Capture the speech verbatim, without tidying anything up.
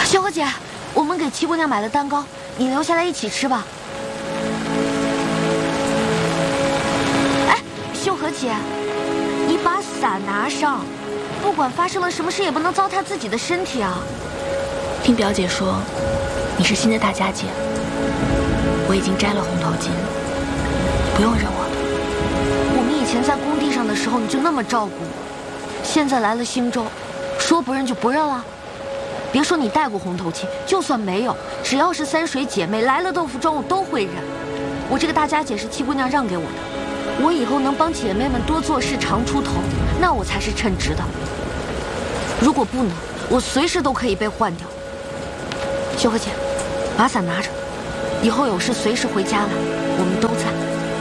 秀禾姐，我们给七姑娘买了蛋糕，你留下来一起吃吧。哎，秀禾姐，你把伞拿上，不管发生了什么事，也不能糟蹋自己的身体啊。 听表姐说，你是新的大家姐，我已经摘了红头巾，不用认我了。 我们以前在工地上的时候，你就那么照顾我，现在来了星洲，说不认就不认了。别说你戴过红头巾，就算没有，只要是三水姐妹来了豆腐庄，我都会认。我这个大家姐是七姑娘让给我的，我以后能帮姐妹们多做事，常出头，那我才是称职的。如果不能，我随时都可以被换掉。秀禾姐，把伞拿着，以后有事随时回家来，我们都在。